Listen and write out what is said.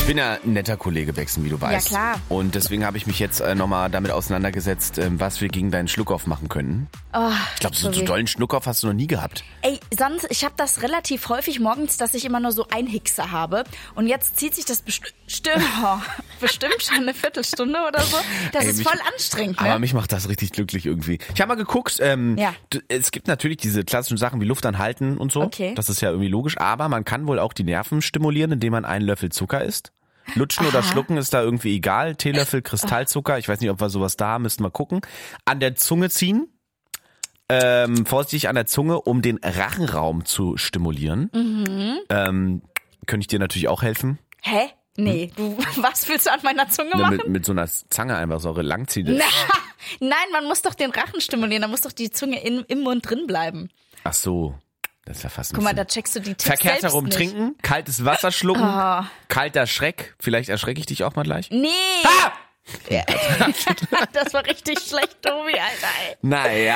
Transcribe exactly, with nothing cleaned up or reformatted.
Ich bin ja ein netter Kollege, Bexen, wie du weißt. Ja, klar. Und deswegen habe ich mich jetzt äh, nochmal damit auseinandergesetzt, ähm, was wir gegen deinen Schluckauf machen können. Oh, Ich glaube, so, so dollen Schluckauf hast du noch nie gehabt. Ey, sonst, ich habe das relativ häufig morgens, dass ich immer nur so Einhickse habe. Und jetzt zieht sich das besti- bestimmt, oh, bestimmt schon eine Viertelstunde oder so. Das Ey, ist mich- voll anstrengend, ne? Aber mich macht das richtig glücklich irgendwie. Ich habe mal geguckt, ähm, Ja. d- es gibt natürlich diese klassischen Sachen wie Luft anhalten und so. Okay. Das ist ja irgendwie logisch. Aber man kann wohl auch die Nerven stimulieren, indem man einen Löffel Zucker isst. Lutschen oder schlucken ist da irgendwie egal. Teelöffel Kristallzucker. Ich weiß nicht, ob wir sowas da haben, müssten wir gucken. An der Zunge ziehen. Ähm, vorsichtig an der Zunge, um den Rachenraum zu stimulieren. Mhm. Ähm, könnte ich dir natürlich auch helfen. Hä? Nee, du, was willst du an meiner Zunge Ne, machen? mit, mit so einer Zange einfach so langziehen. Nein, man muss doch den Rachen stimulieren, da muss doch die Zunge in, im Mund drin bleiben. Ach so. Das ist ja fast ein Guck mal, bisschen- da checkst du die Tipps Verkehrt selbst herum nicht. trinken, kaltes Wasser schlucken, Oh. kalter Schreck. Vielleicht erschrecke ich dich auch mal gleich. Nee. Ah! Das war richtig schlecht, Tobi, Alter. Ey. Naja.